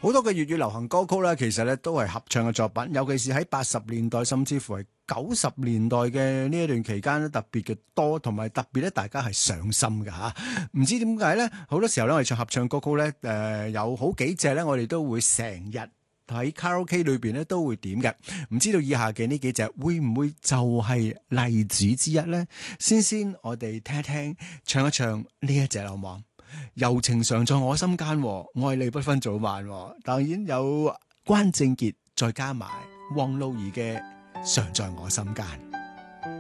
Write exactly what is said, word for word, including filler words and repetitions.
好多嘅粵語流行歌曲咧，其實咧都係合唱嘅作品，尤其是喺八十年代甚至乎係九十年代嘅呢一段期間咧，特別嘅多，同埋特別咧，大家係上心㗎吓。唔知點解咧，好多時候咧，我哋唱合唱歌曲咧，誒、呃、有好幾隻咧，我哋都會成日喺卡拉 OK 裏邊咧都會點嘅。唔知道以下嘅呢幾隻會唔會就係例子之一咧？先先，我哋聽一聽，唱一唱呢一隻好唔好？柔情常在我心間，愛你不分早晚。當然有關正傑，再加埋汪露儀嘅常在我心間。